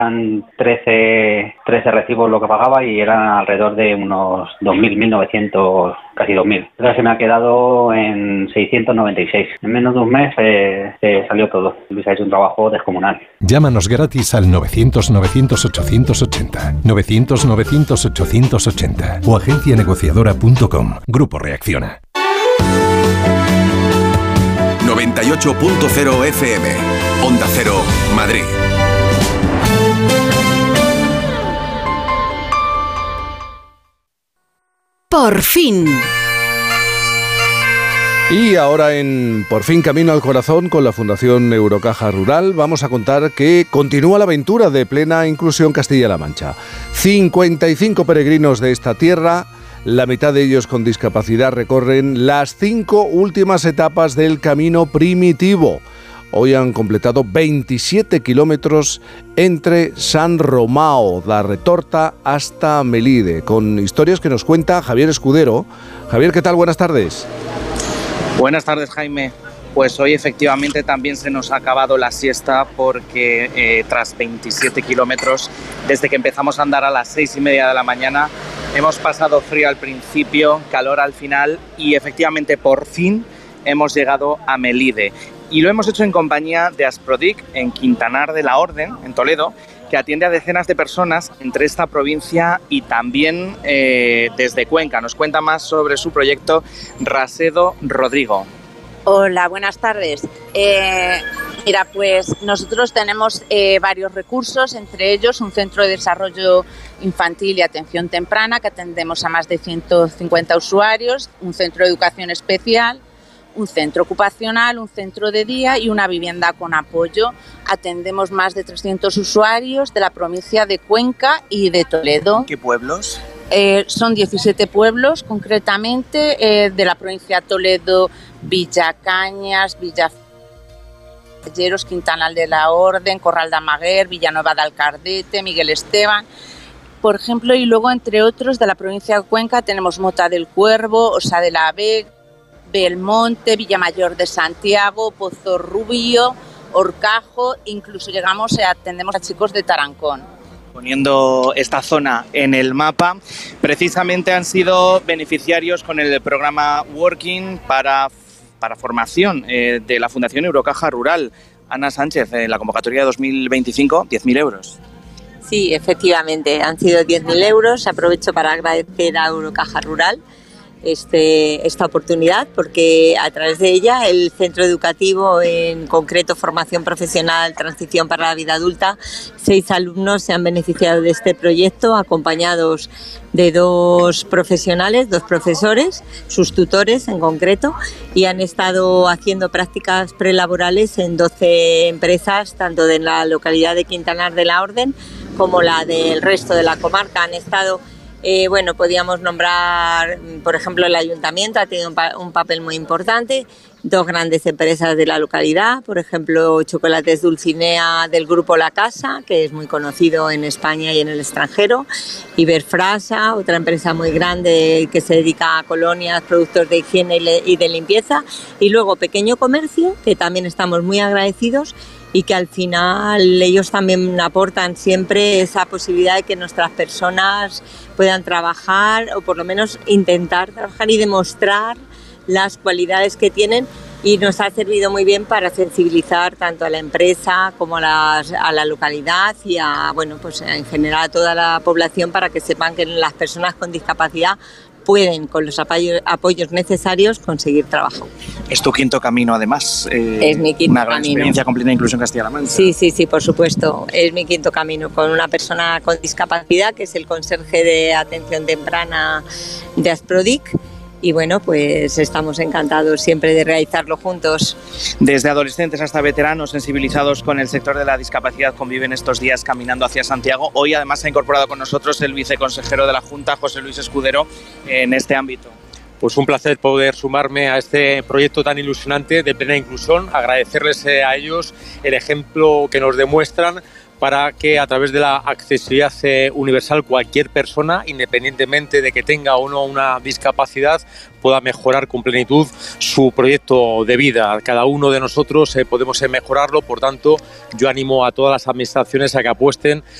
Eran 13 recibos lo que pagaba y eran alrededor de unos 2.000, 1.900, casi 2.000. Entonces se me ha quedado en 696. En menos de un mes salió todo. Luis ha hecho un trabajo descomunal. Llámanos gratis al 900-900-880, 900-900-880 o agencianegociadora.com. Grupo Reacciona. 98.0 FM, Onda Cero, Madrid. Por fin. Y ahora en Por fin Camino al Corazón con la Fundación Eurocaja Rural vamos a contar que continúa la aventura de plena inclusión Castilla-La Mancha. 55 peregrinos de esta tierra, la mitad de ellos con discapacidad, recorren las 5 últimas etapas del camino primitivo. Hoy han completado 27 kilómetros entre San Romao da Retorta hasta Melide, con historias que nos cuenta Javier Escudero. Javier, ¿qué tal? Buenas tardes. Buenas tardes, Jaime. Pues hoy efectivamente también se nos ha acabado la siesta porque tras 27 kilómetros, desde que empezamos a andar a las 6:30 de la mañana, hemos pasado frío al principio, calor al final y efectivamente por fin hemos llegado a Melide. Y lo hemos hecho en compañía de Asprodic en Quintanar de la Orden, en Toledo, que atiende a decenas de personas entre esta provincia y también desde Cuenca. Nos cuenta más sobre su proyecto Rasedo Rodrigo. Hola, buenas tardes. Mira, pues nosotros tenemos varios recursos, entre ellos un centro de desarrollo infantil y atención temprana que atendemos a más de 150 usuarios, un centro de educación especial, un centro ocupacional, un centro de día y una vivienda con apoyo. Atendemos más de 300 usuarios de la provincia de Cuenca y de Toledo. ¿Qué pueblos? Son 17 pueblos, concretamente, de la provincia de Toledo, Villacañas, Villalleros, Quintanar de la Orden, Corral de Amaguer, Villanueva de Alcardete, Miguel Esteban, por ejemplo, y luego, entre otros, de la provincia de Cuenca tenemos Mota del Cuervo, Osa de la Vega, Belmonte, Villamayor de Santiago, Pozo Rubio, Horcajo, incluso atendemos a chicos de Tarancón. Poniendo esta zona en el mapa, precisamente han sido beneficiarios con el programa Working para formación de la Fundación Eurocaja Rural. Ana Sánchez, en la convocatoria de 2025, 10.000 euros. Sí, efectivamente, han sido 10.000 euros. Aprovecho para agradecer a Eurocaja Rural esta oportunidad, porque a través de ella el centro educativo, en concreto formación profesional, transición para la vida adulta, 6 alumnos se han beneficiado de este proyecto, acompañados de 2 profesionales, 2 profesores, sus tutores en concreto, y han estado haciendo prácticas prelaborales en 12 empresas, tanto de la localidad de Quintanar de la Orden como la del resto de la comarca. Han estado podíamos nombrar, por ejemplo, el ayuntamiento ha tenido un papel muy importante, 2 grandes empresas de la localidad, por ejemplo, Chocolates Dulcinea del grupo La Casa, que es muy conocido en España y en el extranjero, Iberfrasa, otra empresa muy grande que se dedica a colonias, productos de higiene y de limpieza, y luego pequeño comercio, que también estamos muy agradecidos, y que al final ellos también aportan siempre esa posibilidad de que nuestras personas puedan trabajar, o por lo menos intentar trabajar y demostrar las cualidades que tienen, y nos ha servido muy bien para sensibilizar tanto a la empresa como a la localidad y en general a toda la población, para que sepan que las personas con discapacidad pueden, con los apoyos necesarios, conseguir trabajo. Es tu quinto camino, además. Es mi quinto una gran camino. Experiencia con plena inclusión Castilla-La Mancha. Sí, por supuesto. Es mi quinto camino con una persona con discapacidad, que es el conserje de atención temprana de Asprodic. Y pues estamos encantados siempre de realizarlo juntos. Desde adolescentes hasta veteranos sensibilizados con el sector de la discapacidad conviven estos días caminando hacia Santiago. Hoy además se ha incorporado con nosotros el viceconsejero de la Junta, José Luis Escudero, en este ámbito. Pues un placer poder sumarme a este proyecto tan ilusionante de plena inclusión, agradecerles a ellos el ejemplo que nos demuestran para que a través de la accesibilidad universal cualquier persona, independientemente de que tenga o no una discapacidad, pueda mejorar con plenitud su proyecto de vida. Cada uno de nosotros podemos mejorarlo, por tanto, yo animo a todas las administraciones a que apuesten